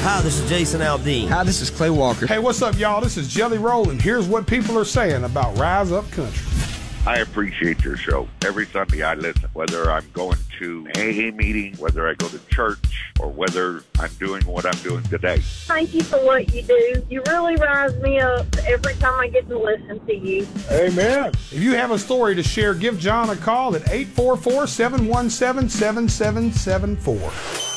Hi, this is Jason Aldean. Hi, this is Clay Walker. Hey, what's up, y'all? This is Jelly Roll, and here's what people are saying about Rise Up Country. I appreciate your show. Every Sunday I listen, whether I'm going to AA meeting, whether I go to church, or whether I'm doing what I'm doing today. Thank you for what you do. You really rise me up every time I get to listen to you. Amen. If you have a story to share, give John a call at 844-717-7774.